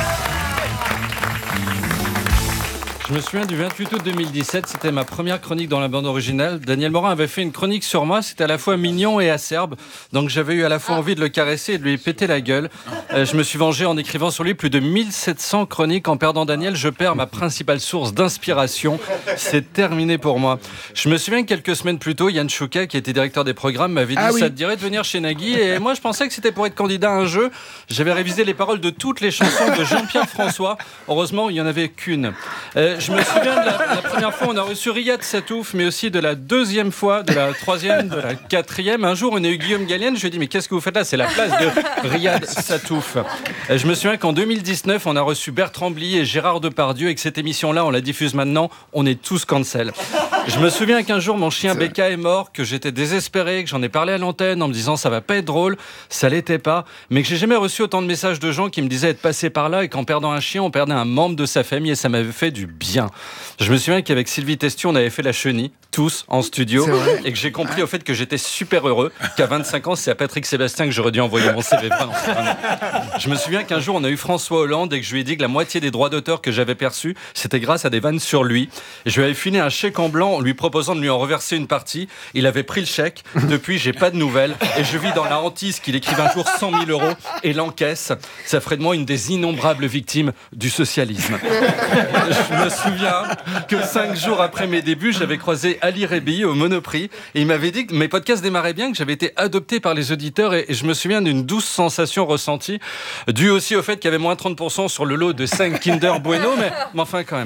Je me souviens du vingt-huit août deux mille dix-sept, c'était ma première chronique dans la bande originale. Daniel Morin avait fait une chronique sur moi, c'était à la fois mignon et acerbe, donc j'avais eu à la fois envie de le caresser et de lui péter la gueule. Euh, je me suis vengé en écrivant sur lui plus de mille sept cents chroniques. En perdant Daniel, je perds ma principale source d'inspiration. C'est terminé pour moi. Je me souviens que quelques semaines plus tôt, Yann Chouka, qui était directeur des programmes, m'avait dit ah oui. Ça te dirait de venir chez Nagui, et moi je pensais que c'était pour être candidat à un jeu. J'avais révisé les paroles de toutes les chansons de Jean-Pierre François. Heureusement, il n'y en avait qu'une. Euh, Je me souviens de la, la première fois où on a reçu Riyad Satouf, mais aussi de la deuxième fois, de la troisième, de la quatrième. Un jour, on a eu Guillaume Gallienne. Je lui ai dit, mais qu'est-ce que vous faites là? C'est la place de Riyad Satouf. Et je me souviens qu'en deux mille dix-neuf, on a reçu Bertrand Blier et Gérard Depardieu. Et que cette émission-là, on la diffuse maintenant. On est tous cancel. Je me souviens qu'un jour, mon chien Becca est mort, que j'étais désespéré, que j'en ai parlé à l'antenne en me disant, ça va pas être drôle. Ça l'était pas. Mais que j'ai jamais reçu autant de messages de gens qui me disaient être passés par là et qu'en perdant un chien, on perdait un membre de sa famille et ça m'avait fait du bien. Je me souviens qu'avec Sylvie Testion, on avait fait la chenille, tous en studio, et que j'ai compris au fait que j'étais super heureux, qu'à vingt-cinq ans, c'est à Patrick Sébastien que j'aurais dû envoyer mon C V. Je me souviens qu'un jour, on a eu François Hollande et que je lui ai dit que la moitié des droits d'auteur que j'avais perçus, c'était grâce à des vannes sur lui. Et je lui avais filé un chèque en blanc en lui proposant de lui en reverser une partie. Il avait pris le chèque. Depuis, j'ai pas de nouvelles. Et je vis dans la hantise qu'il écrive un jour cent mille euros et l'encaisse. Ça ferait de moi une des innombrables victimes du socialisme. Je me souviens que cinq jours après mes débuts, j'avais croisé Ali Rébi au Monoprix et il m'avait dit que mes podcasts démarraient bien, que j'avais été adopté par les auditeurs et, et je me souviens d'une douce sensation ressentie, due aussi au fait qu'il y avait moins trente pour cent sur le lot de cinq Kinder Bueno, mais, mais enfin quand même.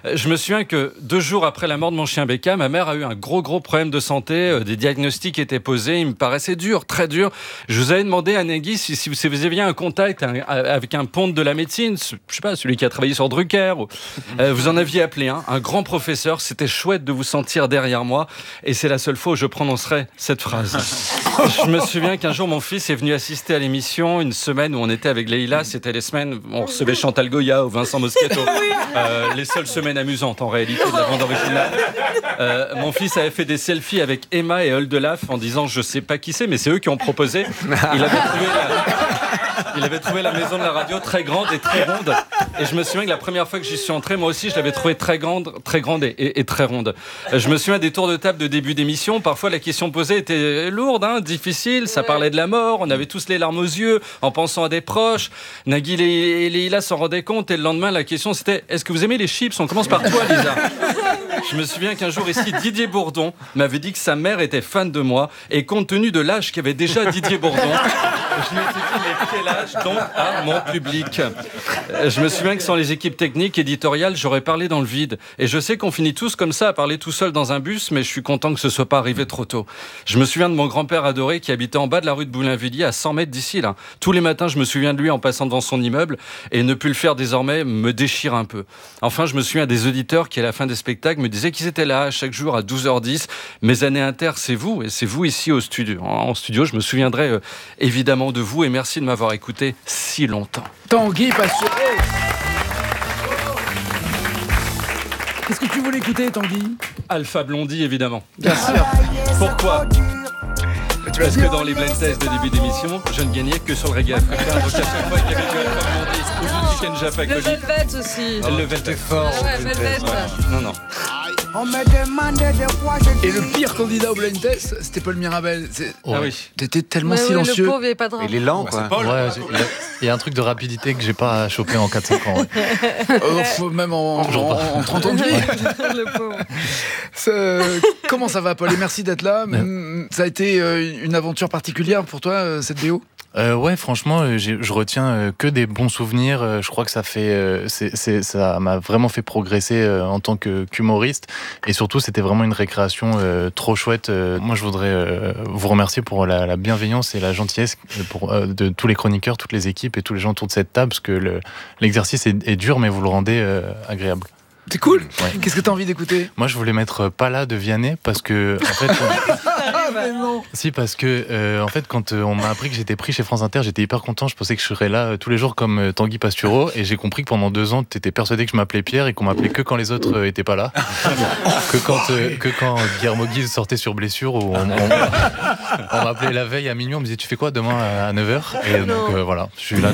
Je me souviens que deux jours après la mort de mon chien Becca, ma mère a eu un gros gros problème de santé, euh, des diagnostics étaient posés, il me paraissait dur, très dur. Je vous avais demandé à Nagui si, si, vous, si vous aviez un contact un, avec un ponte de la médecine, je sais pas, celui qui a travaillé sur Drucker, ou, euh, vous en aviez appelé un, un grand professeur, c'était chouette de vous sentir derrière moi, et c'est la seule fois où je prononcerai cette phrase. Je me souviens qu'un jour mon fils est venu assister à l'émission, une semaine où on était avec Leïla, c'était les semaines où on recevait Chantal Goya ou Vincent Moscato, euh, les seules semaines amusantes en réalité de la bande originale. Euh, mon fils avait fait des selfies avec Emma et Oldelaf en disant je sais pas qui c'est, mais c'est eux qui ont proposé. Il avait trouvé la, il avait trouvé la maison de la radio très grande et très ronde. Et je me souviens que la première fois que j'y suis entré, moi aussi je l'avais trouvée très grande, très grande et, et, et très ronde. Je me souviens des tours de table de début d'émission. Parfois la question posée était lourde, hein, difficile. Ça parlait de la mort. On avait tous les larmes aux yeux en pensant à des proches. Nagui et Leïla s'en rendaient compte. Et le lendemain, la question c'était est-ce que vous aimez les chips? On commence par toi, Lisa. Je me souviens qu'un jour ici, Didier Bourdon m'avait dit que sa mère était fan de moi. Et compte tenu de l'âge qu'avait déjà Didier Bourdon, je m'étais dit mais quel âge donc à mon public? Je me souviens que sans les équipes techniques, éditoriales, j'aurais parlé dans le vide. Et je sais qu'on finit tous comme ça à parler tout seul dans un bus, mais je suis content que ce soit pas arrivé trop tôt. Je me souviens de mon grand-père adoré qui habitait en bas de la rue de Boulainvilliers, à cent mètres d'ici, là. Tous les matins, je me souviens de lui en passant devant son immeuble, et ne plus le faire désormais me déchire un peu. Enfin, je me souviens des auditeurs qui, à la fin des spectacles, me disaient qu'ils étaient là chaque jour à douze heures dix. Mes années inter, c'est vous, et c'est vous ici au studio. En studio, je me souviendrai euh, évidemment de vous, et merci de m'avoir écouté si longtemps. Tanguy Pasturé. Qu'est-ce que tu voulais écouter, Tanguy? Alpha Blondie, évidemment. Bien sûr. Pourquoi? Parce que dans les blind tests de début d'émission, je ne gagnais que sur le reggae africain. Donc à chaque fois qu'il y avait du Alpha Blondie ou du Ken Jaffa Le Velvet aussi. Le Velvet est fort. Ouais, Velvet. Non, non. Et le pire candidat au blind test, c'était Paul Mirabel. C'est... Ah oui. T'étais tellement Ouais, ouais, silencieux. le pauvre, il y avait pas de rap. Il est lent, quoi. Ouais, il y a- il y a un truc de rapidité que j'ai pas chopé en quatre cinq ans. Ouais. Euh, faut même en, en, en, en trente ans de vie. Le pauvre. Ça, comment ça va, Paul? Et merci d'être là. Mm, Ça a été euh, une aventure particulière pour toi, euh, cette B O? Euh, ouais, franchement, euh, j'ai- je retiens euh, que des bons souvenirs. Euh, Je crois que ça fait, euh, c'est, c'est- ça m'a vraiment fait progresser euh, en tant que qu'humoriste. Et surtout, c'était vraiment une récréation euh, trop chouette. Euh, moi, je voudrais euh, vous remercier pour la, la bienveillance et la gentillesse pour, euh, de tous les chroniqueurs, toutes les équipes et tous les gens autour de cette table, parce que le- l'exercice est, est dur, mais vous le rendez euh, agréable. C'est cool. Ouais. Qu'est-ce que t'as envie d'écouter? Moi, je voulais mettre Pala de Vianney parce que, en fait, Ah, mais non. si, parce que, euh, en fait, quand euh, on m'a appris que j'étais pris chez France Inter, j'étais hyper content. Je pensais que je serais là euh, tous les jours comme euh, Tanguy Pastureau, et j'ai compris que pendant deux ans, t'étais persuadé que je m'appelais Pierre et qu'on m'appelait que quand les autres euh, étaient pas là, que quand euh, que quand Guillermo Guise sortait sur blessure, ou on, on, on m'appelait la veille à minuit, on me disait tu fais quoi demain à neuf heures, et donc euh, voilà, je suis là.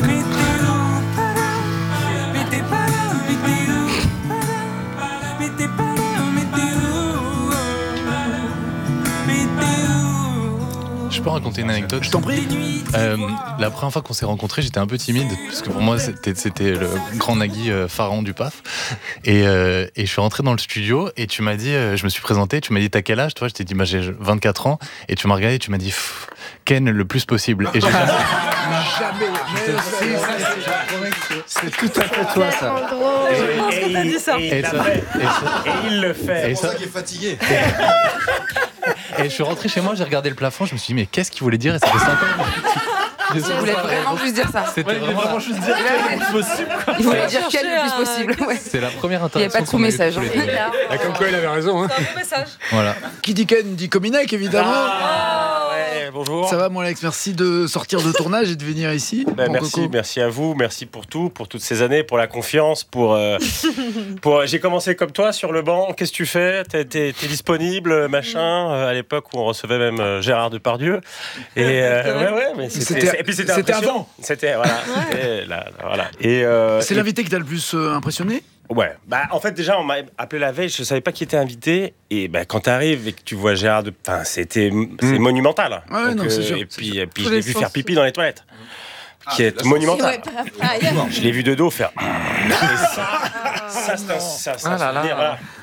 Je peux raconter une anecdote? Je t'en prie. Euh, la première fois qu'on s'est rencontrés, j'étais un peu timide, parce que pour moi, c'était, c'était le grand Nagui euh, pharaon du P A F. Et, euh, et je suis rentré dans le studio, et tu m'as dit, euh, je me suis présenté, tu m'as dit, t'as quel âge? Toi, je t'ai dit, bah, j'ai vingt-quatre ans. Et tu m'as regardé, et tu m'as dit, Pff, Ken, le plus possible. Et j'ai jamais... Jamais. C'est tout à fait toi, ça. Je pense que t'as dit ça. Et, Et il ça- l'a fait. et ça- Et il le fait. Et ça- qui est fatigué. Et je suis rentré chez moi, j'ai regardé le plafond, je me suis dit, mais qu'est-ce qu'il voulait dire? Et ça fait cinq ans. Il voulait vraiment juste dire ça. C'était vraiment juste dire quel le plus possible. Il voulait dire quel le plus possible. Ouais. C'est la première Il n'y avait interaction. pas de qu'on a eue sous-message. tous les deux. Ah, comme quoi il avait raison. Hein. C'est un bon message. Voilà. Qui dit Ken dit Cominac, évidemment. Ah, ouais, bonjour. Ça va, mon Alex? Merci de sortir de tournage et de venir ici. Ben, mon merci, coco. merci à vous, merci pour tout, pour toutes ces années, pour la confiance, pour, euh, pour j'ai commencé comme toi sur le banc. Qu'est-ce que tu fais? T'es, t'es, t'es disponible, machin. euh, à l'époque où on recevait même euh, Gérard Depardieu. Et euh, ouais, ouais, mais c'était, C'était- et puis c'était, c'était impressionnant. avant. C'était voilà. C'était, là, là, voilà. Et euh, C'est et- l'invité qui t'a le plus euh, impressionné? Ouais, bah en fait déjà on m'a appelé la veille, je savais pas qui était invité, et bah, quand t'arrives et que tu vois Gérard, de... enfin c'était c'est monumental. Ouais, Donc, non, c'est sûr, et c'est puis, sûr. et puis Tous je l'ai les vu sens, faire pipi dans les toilettes, qui est monumental. Je l'ai vu de dos faire. Et ça, ça, c'est un, ça, c'est un Ah là là. souvenir, voilà.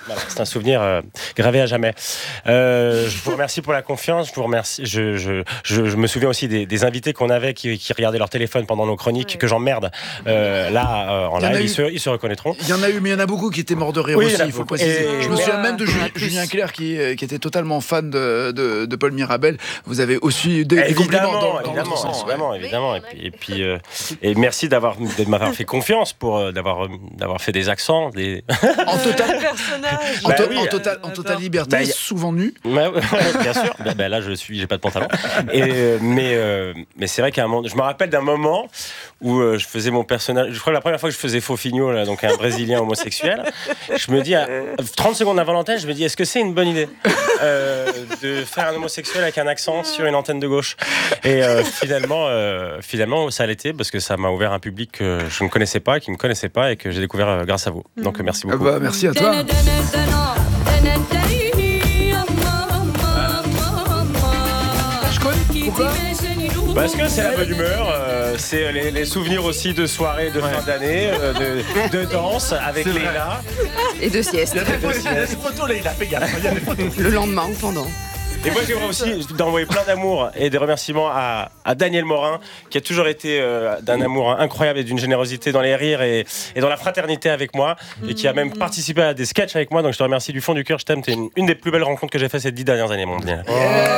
Voilà, c'est un souvenir euh, gravé à jamais. Euh, je vous remercie pour la confiance. Je vous remercie. Je, je, je, je me souviens aussi des, des invités qu'on avait qui, qui regardaient leur téléphone pendant nos chroniques, ouais. que j'emmerde. Euh, là, euh, en live, ils se, ils se reconnaîtront. Il y en a eu, mais il y en a beaucoup qui étaient morts de rire oui, aussi, il faut préciser. Et je me souviens même de Julien, Julien Clerc qui, qui était totalement fan de, de, de Paul Mirabel. Vous avez aussi des, des compliments dans, dans évidemment, sens. Évidemment, ouais. évidemment. Et puis, et, puis, euh, et merci d'avoir, de m'avoir fait confiance pour euh, d'avoir, d'avoir fait des accents. Des... En total personnage. En, to- bah, oui, en, total, en totale liberté, bah, a... souvent nu. Bah, bien sûr. Bah, bah, là, je suis, j'ai pas de pantalon. Et, euh, mais, euh, mais c'est vrai qu'à un moment, je me rappelle d'un moment où euh, je faisais mon personnage. Je crois que la première fois que je faisais Fofinho, là, donc un Brésilien homosexuel, je me dis, à trente secondes avant l'antenne, je me dis, est-ce que c'est une bonne idée euh, de faire un homosexuel avec un accent sur une antenne de gauche? Et euh, finalement, euh, finalement, ça l'était parce que ça m'a ouvert un public que je ne connaissais pas, qui ne me connaissait pas et que j'ai découvert euh, grâce à vous. Donc, euh, merci beaucoup. Ah bah, merci à toi. Je connais. Pourquoi? Parce que c'est la bonne humeur, euh, c'est les, les souvenirs aussi de soirées de ouais. fin d'année, euh, de, de danse avec Leïla. Et de sieste. Il y a des photos, il y a des photos Leïla, fais gaffe. Il y a des photos. Le lendemain ou pendant. Et moi j'aimerais aussi d'envoyer plein d'amour et des remerciements à, à Daniel Morin, qui a toujours été euh, d'un amour incroyable et d'une générosité dans les rires et, et dans la fraternité avec moi, et qui a même participé à des sketchs avec moi. Donc je te remercie du fond du cœur, je t'aime, t'es une, une des plus belles rencontres que j'ai fait ces dix dernières années, mon Daniel.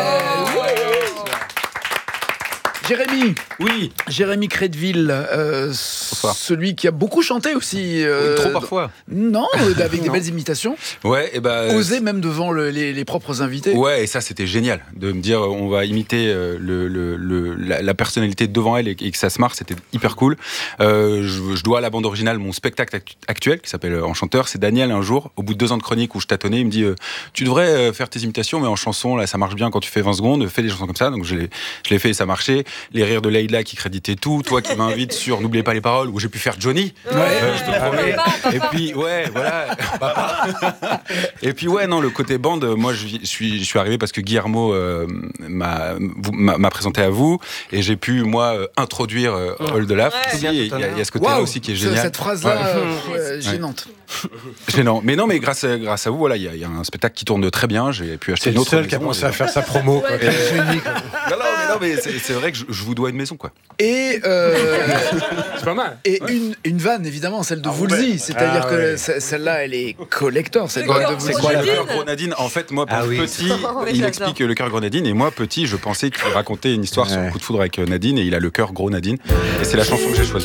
Jérémy, oui, Jérémy Crédville, euh, celui qui a beaucoup chanté aussi. Euh, oui, trop parfois. Non, avec des belles imitations. Ouais, et bah. Osé même devant le, les, les propres invités. Ouais, et ça c'était génial de me dire on va imiter le, le, le, la, la personnalité devant elle et, et que ça se marre, c'était hyper cool. Euh, je, je dois à la bande originale mon spectacle actuel qui s'appelle Enchanteur. C'est Daniel un jour, au bout de deux ans de chronique où je tâtonnais, il me dit euh, tu devrais faire tes imitations, mais en chanson là ça marche bien quand tu fais vingt secondes, fais des chansons comme ça. Donc je l'ai, je l'ai fait et ça marchait. Les rires de Leïla qui créditait tout, toi qui m'invites sur N'oubliez pas les paroles où j'ai pu faire Johnny. Ouais, euh, je te promets. Et puis ouais, voilà. Et puis ouais, non, le côté bande, moi je suis, je suis arrivé parce que Guillermo euh, m'a, m'a, m'a présenté à vous et j'ai pu moi euh, introduire euh, All de Laf. Il ouais. y, y, y a ce côté-là wow, aussi qui est génial. Cette phrase-là, ouais. euh, ouais, gênante. Gênant. Mais non, mais grâce à, grâce à vous, voilà, il y, y a un spectacle qui tourne très bien. J'ai pu acheter c'est une autre. C'est le seul qui a commencé à faire sa promo. Quoi. Et... non, non, mais, non, mais c'est, c'est vrai que je, je vous dois une maison, quoi. Et euh, c'est pas mal. Et ouais. une, une vanne, évidemment, celle de ah, Woolsey. C'est-à-dire ah, que ouais. celle-là, elle est collector. Celle quoi, de c'est quoi le cœur grenadine? En fait, moi, ah, oui. petit, il explique le cœur grenadine. Et moi, petit, je pensais qu'il racontait une histoire ouais. sur le coup de foudre avec Nadine. Et il a le cœur gros Nadine. Et c'est la chanson que j'ai choisie.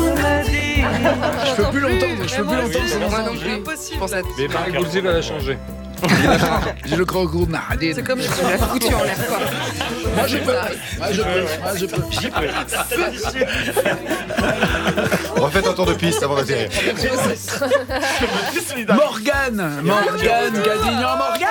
Je peux plus l'entendre. Je peux plus l'entendre. Moi non plus. Je pense à. Mais Marie Woolsey va la changer. J'ai le cœur gros Nadine. C'est comme je l'ai foutu en l'air, quoi. Moi, je peux. Moi, je peux. Moi, je peux. J'y peux. Refaites un tour de piste avant d'atterrir. Morgane Morgane Gadignan Morgane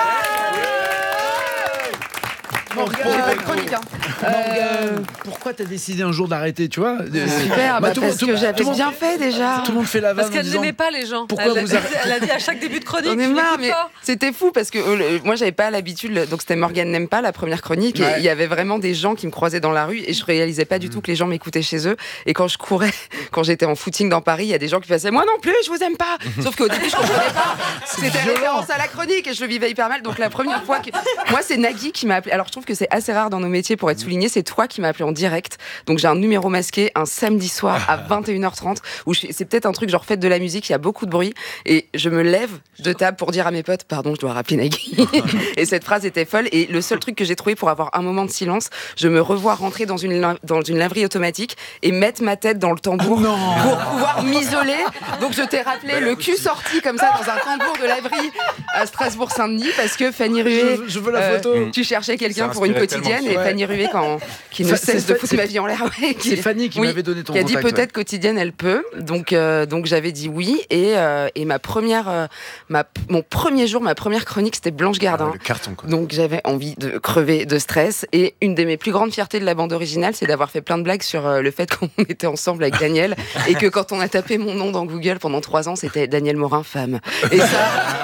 Morgane, chronique, hein. euh... Pourquoi t'as décidé un jour d'arrêter, tu vois? Super, bah, bah, parce tout, que j'avais bien fait déjà. Tout le monde fait la vanne. Parce qu'elle n'aimait pas les gens. Pourquoi elle, vous a... elle a dit à chaque début de chronique. On est marre, mais c'était fou parce que euh, moi j'avais pas l'habitude. Donc c'était Morgane n'aime pas la première chronique. Ouais. Et il y avait vraiment des gens qui me croisaient dans la rue et je réalisais pas du tout que les gens m'écoutaient chez eux. Et quand je courais, quand j'étais en footing dans Paris, il y a des gens qui passaient moi non plus, je vous aime pas. Sauf qu'au début je comprenais pas. C'était référence à la chronique et je le vivais hyper mal. Donc la première fois que moi c'est Nagui qui m'a appelé. Alors je trouve que c'est assez rare dans nos métiers pour être souligné, c'est toi qui m'as appelé en direct. Donc j'ai un numéro masqué un samedi soir à vingt et une heures trente où je, c'est peut-être un truc genre fête de la musique, il y a beaucoup de bruit et je me lève de table pour dire à mes potes pardon, je dois rappeler Nagui. Et cette phrase était folle et le seul truc que j'ai trouvé pour avoir un moment de silence, je me revois rentrer dans une dans une laverie automatique et mettre ma tête dans le tambour oh pour pouvoir m'isoler. Donc je t'ai rappelé le cul sorti comme ça dans un tambour de laverie à Strasbourg-Saint-Denis parce que Fanny Rué, je, je veux la photo. Euh, tu cherchais quelqu'un pour une quotidienne. Et Fanny Rué, quand, qui ne cesse de foutre ma vie en l'air. Ouais, qui, c'est Fanny qui oui, m'avait donné ton qui contact. Qui a dit peut-être ouais. quotidienne, elle peut. Donc, euh, donc j'avais dit oui. Et, euh, et ma première, euh, ma, mon premier jour, ma première chronique, c'était Blanche Gardin. Ah, le carton, quoi. Donc j'avais envie de crever de stress. Et une de mes plus grandes fiertés de la bande originale, c'est d'avoir fait plein de blagues sur euh, le fait qu'on était ensemble avec Daniel. Et que quand on a tapé mon nom dans Google pendant trois ans, c'était Daniel Morin, femme. Et ça...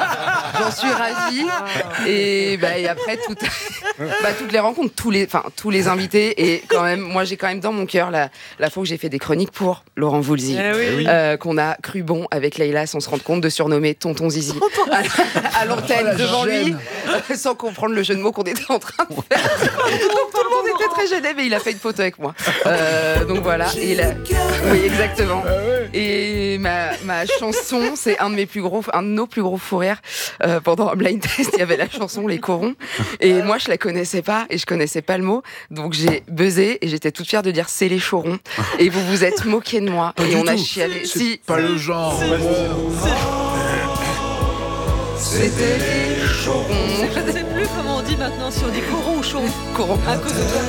j'en suis ravie. Et, bah, et après, tout, bah, toutes les rencontres, tous les, enfin, tous les invités. Et quand même, moi, j'ai quand même dans mon cœur la, la fois où j'ai fait des chroniques pour Laurent Voulzy, Eh oui. euh, qu'on a cru bon avec Leïla sans se rendre compte de surnommer Tonton Zizi à, à l'antenne Oh, la devant gêne. lui, euh, sans comprendre le jeu de mots qu'on était en train de faire. Donc tout le monde était très gêné, mais il a fait une photo avec moi. Euh, donc voilà. Et la... Oui, exactement. Et ma, ma chanson, c'est un de mes plus gros, un de nos plus gros fous rires. Euh, pendant un blind test, il y avait la chanson Les Corons. Et moi, je la connaissais pas et je connaissais pas le mot. Donc j'ai buzzé et j'étais toute fière de dire c'est les chorons. Et vous vous êtes moqué de moi. Pas et du on a tout. chialé. C'est Si. pas le genre. C'était les chorons. Je ne sais plus comment on dit maintenant, si on dit coron ou choron. Coron. À cause de toi.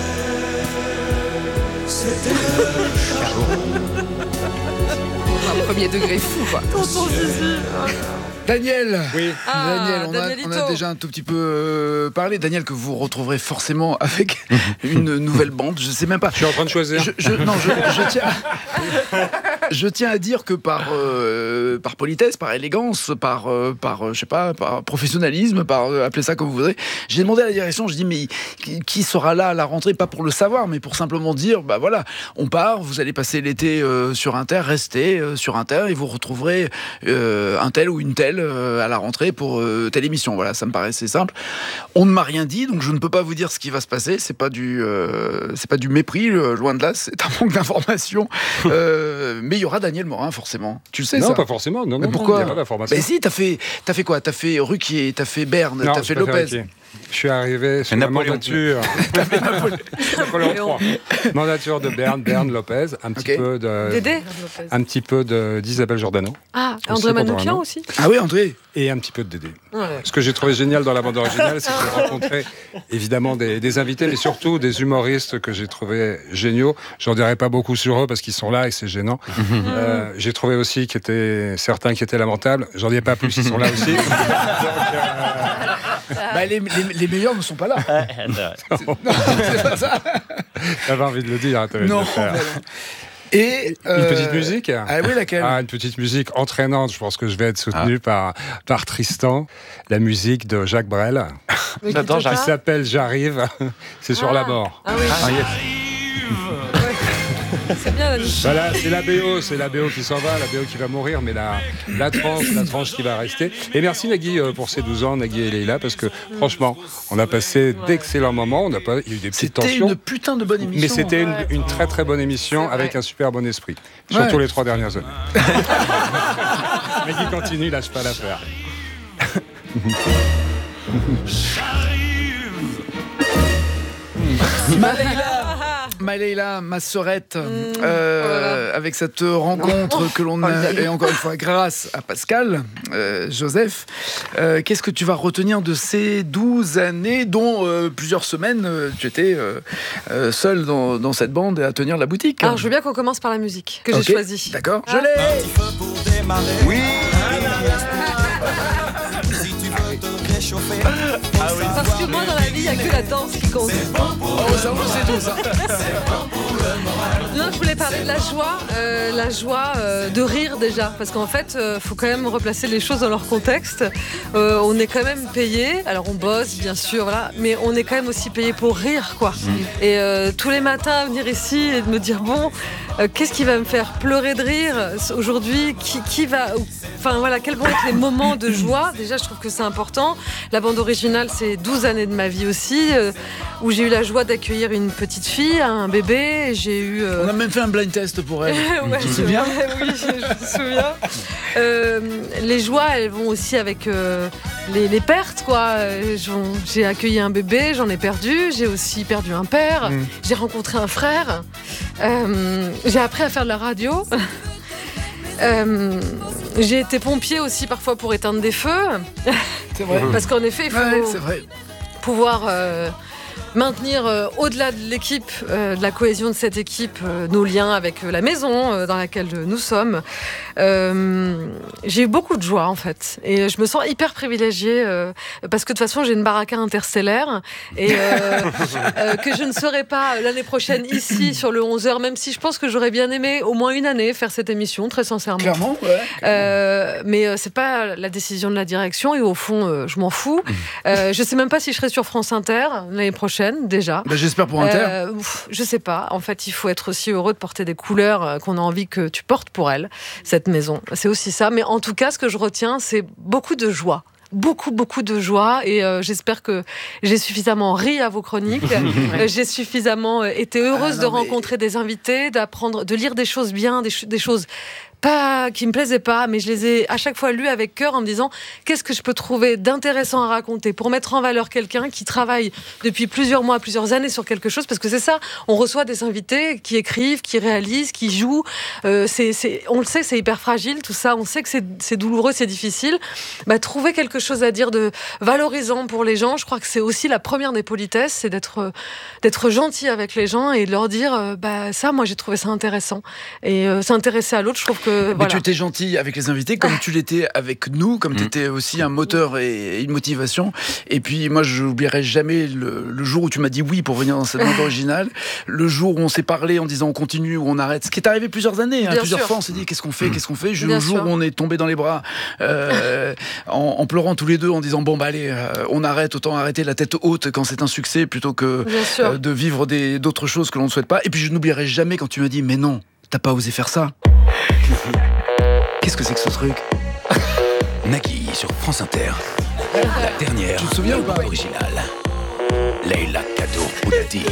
Un premier degré fou, quoi. Tonton Zizi. Daniel, oui. Ah, Daniel, on a, Danielito. on a déjà un tout petit peu euh, parlé. Daniel, que vous retrouverez forcément avec une nouvelle bande. Je sais même pas. Je suis en train de choisir. Je, je- non, je, je tiens, je tiens à dire que par, euh, par politesse, par élégance, par, euh, par euh, je sais pas, par professionnalisme, par euh, appelez ça comme vous voudrez, j'ai demandé à la direction. Je dis mais qui, qui sera là à la rentrée, pas pour le savoir, mais pour simplement dire bah voilà, on part. Vous allez passer l'été euh, sur Inter, restez euh, sur Inter et vous retrouverez euh, un tel ou une telle euh, à la rentrée pour euh, telle émission. Voilà, ça me paraissait simple. On ne m'a rien dit, donc je ne peux pas vous dire ce qui va se passer. C'est pas du, euh, c'est pas du mépris, euh, loin de là. C'est un manque d'information. Euh, mais il y aura Daniel Morin, forcément. Tu le sais Non, ça pas forcément. Non, Mais non, pourquoi il y a pas d'information. Mais si, t'as fait, t'as fait quoi? T'as fait Ruquier, t'as fait Berne, Non, t'as j'ai fait pas fait Lopez. Ruquier. Je suis arrivé sur Et la Napoléon. mandature. Napoléon trois. Mandature de Berne, Berne, Lopez, un petit Ok. peu de, Dédé. un petit peu de d'Isabelle Giordano. Ah, Aussi André pendant un Manoukian an. aussi. Ah oui, André. Et un petit peu de Dédé. Ouais. Ce que j'ai trouvé génial dans la bande originale, c'est que j'ai rencontré évidemment des, des invités, mais surtout des humoristes que j'ai trouvé géniaux. J'en dirai pas beaucoup sur eux parce qu'ils sont là et c'est gênant. Euh, j'ai trouvé aussi qu'il y était certains qui étaient lamentables. J'en dirai pas plus, ils sont là aussi. Donc, euh, Bah, les, les- les meilleurs ne sont pas là. Non. Non, c'est pas ça. J'avais envie de le dire. t'avais Non, de le faire. mais non. Et Une euh, petite musique. Ah oui, laquelle? Ah, une petite musique entraînante. Je pense que je vais être soutenu par, par Tristan. La musique de Jacques Brel. Mais qui J'adore te Jacques. Qui parle. s'appelle J'arrive. C'est sur Ah. la mort. Ah oui. Ah, yes. C'est bien la musique. Voilà, c'est la B O, c'est la B O qui s'en va, la B O qui va mourir, mais la, la tranche, la tranche qui va rester. Et merci Nagui euh, pour ces douze ans, Nagui et Leïla, parce que franchement, on a passé d'excellents moments, on n'a pas, il y a eu des petites c'était tensions. une putain de bonne émission. Mais c'était une, Ouais. une très très bonne émission C'est avec vrai. un super bon esprit. Surtout Ouais. les trois dernières années. Mais qui continue, lâche pas l'affaire. Maléla, Maléla, ma sœurette, euh, avec cette rencontre que l'on a, et encore une fois grâce à Pascal, euh, Joseph, euh, qu'est-ce que tu vas retenir de ces douze années, dont euh, plusieurs semaines euh, tu étais euh, euh, seul dans, dans cette bande et à tenir la boutique? Alors, je veux bien qu'on commence par la musique que Ok, j'ai choisie. D'accord, Ah. je l'ai. Oui. Parce que moi, dans la vie, il n'y a que la danse qui compte. Oh, ça, on sait tout ça. Non, je voulais parler de la joie, euh, la joie euh, de rire déjà, parce qu'en fait, il faut quand même replacer les choses dans leur contexte. Euh, on est quand même payé, alors on bosse bien sûr, voilà, mais on est quand même aussi payé pour rire, quoi. Et euh, tous les matins, venir ici et de me dire bon, euh, qu'est-ce qui va me faire pleurer de rire aujourd'hui, qui, qui va, enfin voilà, quels vont être les moments de joie. Déjà, je trouve que c'est important. La bande originale, c'est douze années de ma vie aussi, euh, où j'ai eu la joie d'accueillir une petite fille, un bébé. J'ai eu. euh, On a même fait un blind test pour elle. Ouais, tu te c'est souviens? vrai, oui, je, je me souviens. Euh, les joies, elles vont aussi avec euh, les, les pertes, quoi. Euh, j'en- J'ai accueilli un bébé, j'en ai perdu. J'ai aussi perdu un père. Mm. J'ai rencontré un frère. Euh, j'ai appris à faire de la radio. Euh, j'ai été pompier aussi parfois pour éteindre des feux. C'est vrai. Parce qu'en effet, il faut Ouais, c'est vrai. pouvoir euh, maintenir euh, au-delà de l'équipe, euh, de la cohésion de cette équipe, euh, nos liens avec euh, la maison euh, dans laquelle euh, nous sommes. Euh, j'ai eu beaucoup de joie en fait, et je me sens hyper privilégiée euh, parce que de toute façon j'ai une baraka interstellaire et euh, euh, que je ne serai pas l'année prochaine ici sur le onze heures, même si je pense que j'aurais bien aimé au moins une année faire cette émission, très sincèrement. Clairement, ouais. Euh, mais euh, c'est pas la décision de la direction et au fond euh, je m'en fous. Euh, je sais même pas si je serai sur France Inter l'année prochaine. Déjà. Bah, j'espère pour Inter. Euh, ouf, je sais pas. En fait, il faut être aussi heureux de porter des couleurs euh, qu'on a envie que tu portes pour elle, cette maison. C'est aussi ça. Mais en tout cas, ce que je retiens, c'est beaucoup de joie. Beaucoup, beaucoup de joie et euh, j'espère que j'ai suffisamment ri à vos chroniques. euh, j'ai suffisamment euh, été heureuse ah, non, de rencontrer mais... des invités, d'apprendre, de lire des choses bien, des, ch- des choses pas qui me plaisaient pas, mais je les ai à chaque fois lues avec cœur en me disant qu'est-ce que je peux trouver d'intéressant à raconter pour mettre en valeur quelqu'un qui travaille depuis plusieurs mois, plusieurs années sur quelque chose, parce que c'est ça, on reçoit des invités qui écrivent, qui réalisent, qui jouent, euh, c'est, c'est, on le sait, c'est hyper fragile tout ça, on sait que c'est, c'est douloureux, c'est difficile, bah, trouver quelque chose à dire de valorisant pour les gens, je crois que c'est aussi la première des politesses, c'est d'être, d'être gentil avec les gens et de leur dire euh, bah, ça, moi j'ai trouvé ça intéressant, et euh, s'intéresser à l'autre, je trouve que Mais voilà. tu étais gentil avec les invités, comme tu l'étais avec nous, comme mmh. tu étais aussi un moteur et une motivation. Et puis moi, je n'oublierai jamais le, le jour où tu m'as dit oui pour venir dans cette bande originale, le jour où on s'est parlé en disant on continue ou on arrête, ce qui est arrivé plusieurs années, hein, plusieurs sûr. fois on s'est dit qu'est-ce qu'on fait, mmh. qu'est-ce qu'on fait, le jour sûr. où on est tombé dans les bras euh, en, en pleurant tous les deux en disant bon bah allez, euh, on arrête, autant arrêter la tête haute quand c'est un succès plutôt que euh, de vivre des, d'autres choses que l'on ne souhaite pas. Et puis je n'oublierai jamais quand tu m'as dit mais non, t'as pas osé faire ça. Qu'est-ce que c'est que ce truc? Nagui sur France Inter. La dernière. Tu te souviens ou pas? Originale. Leïla Kado Boudadi.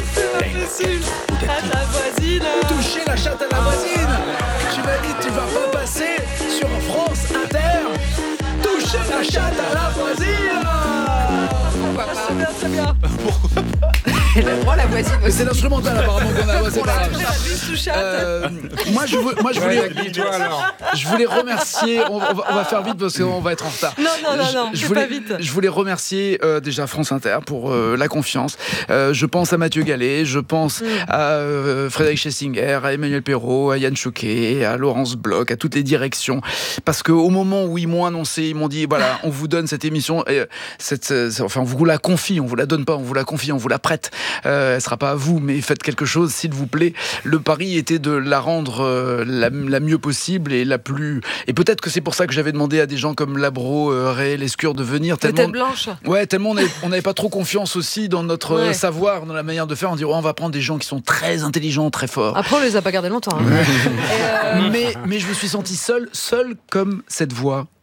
À la voisine. Toucher la chatte à la voisine. Tu m'as dit tu vas pas passer sur France Inter. Toucher la chatte à la voisine. Pourquoi pas? Très bien, très bien. Pourquoi Elle a droit la voisine. C'est l'instrumental apparemment qu'on a. Ouais, c'est pas grave. Euh, moi je, veux, moi je voulais, je voulais remercier. On, on, va, on va faire vite parce qu'on va être en retard. Non non non non. Je, je fais voulais, pas vite. Je voulais remercier euh, déjà France Inter pour euh, la confiance. Euh, je pense à Mathieu Gallet, je pense mm. à euh, Frédéric Schessinger, à Emmanuel Perrault, à Yann Choquet, à Laurence Bloch, à toutes les directions. Parce qu'au moment où ils m'ont annoncé, ils m'ont dit voilà, on vous donne cette émission, et cette, enfin on vous la confie, on vous la donne pas, on vous la confie, on vous la prête. Euh, elle sera pas à vous, mais faites quelque chose, s'il vous plaît. Le pari était de la rendre euh, la, la mieux possible et la plus. Et peut-être que c'est pour ça que j'avais demandé à des gens comme Labro, euh, Ray, Lescure de venir. Tellement. Tête blanche. Ouais, tellement on n'avait pas trop confiance aussi dans notre ouais. savoir, dans la manière de faire. On dit oh, on va prendre des gens qui sont très intelligents, très forts. Après, on les a pas gardés longtemps. Hein. Ouais. euh... mais, mais je me suis senti seul, seul comme cette voix